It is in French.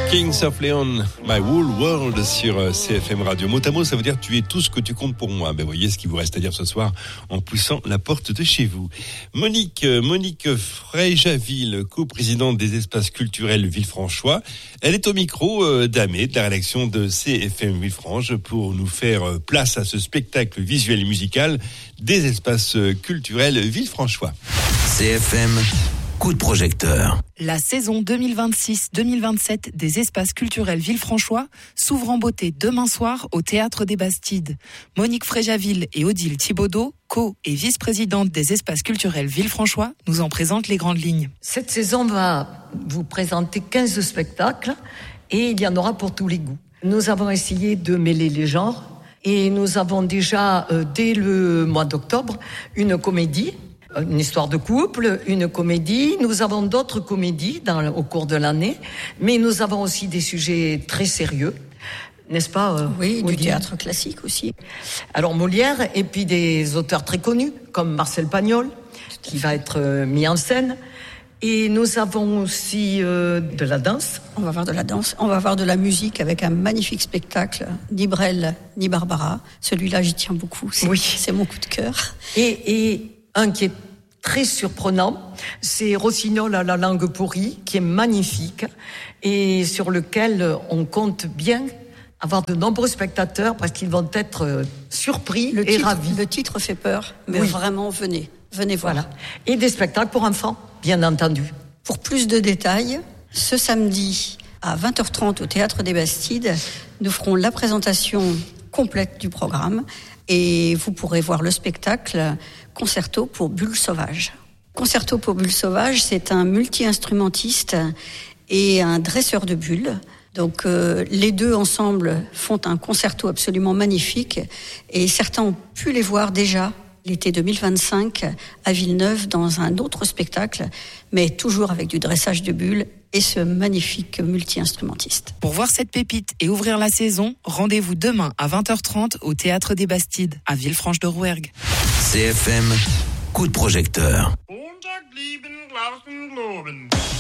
Kings of Leon, My Whole World sur CFM Radio. Mot à mot, ça veut dire tu es tout ce que tu comptes pour moi. Ben voyez ce qu'il vous reste à dire ce soir en poussant la porte de chez vous. Monique Fréjaville, coprésidente des espaces culturels Villefranchois. Elle est au micro d'Amé, de la rédaction de CFM Villefranche, pour nous faire place à ce spectacle visuel et musical des espaces culturels Villefranchois. CFM, coup de projecteur. La saison 2026-2027 des espaces culturels Villefranchois s'ouvre en beauté demain soir au Théâtre des Bastides. Monique Fréjaville et Odile Thibaudeau, co- et vice-présidente des espaces culturels Villefranchois, nous en présentent les grandes lignes. Cette saison va vous présenter 15 spectacles et il y en aura pour tous les goûts. Nous avons essayé de mêler les genres et nous avons déjà, dès le mois d'octobre, une comédie. Une histoire de couple, une comédie. Nous avons d'autres comédies au cours de l'année, mais nous avons aussi des sujets très sérieux, n'est-ce pas Oui, du théâtre classique aussi. Alors Molière, et puis des auteurs très connus, comme Marcel Pagnol, qui va être mis en scène. Et nous avons aussi de la danse. On va voir de la danse, on va voir de la musique avec un magnifique spectacle, ni Brel, ni Barbara. Celui-là, j'y tiens beaucoup, c'est mon coup de cœur. Et un qui est très surprenant, c'est Rossignol à la langue pourrie, qui est magnifique et sur lequel on compte bien avoir de nombreux spectateurs parce qu'ils vont être surpris et ravis. Le titre fait peur, mais vraiment, venez voir. Voilà. Et des spectacles pour enfants, bien entendu. Pour plus de détails, ce samedi à 20h30 au Théâtre des Bastides, nous ferons la présentation complète du programme et vous pourrez voir le spectacle Concerto pour Bulles Sauvages. Concerto pour Bulles Sauvages, c'est un multi-instrumentiste et un dresseur de bulles. Donc les deux ensemble font un concerto absolument magnifique et certains ont pu les voir déjà l'été 2025 à Villeneuve dans un autre spectacle, mais toujours avec du dressage de bulles et ce magnifique multi-instrumentiste. Pour voir cette pépite et ouvrir la saison, rendez-vous demain à 20h30 au Théâtre des Bastides, à Villefranche-de-Rouergue. CFM, coup de projecteur.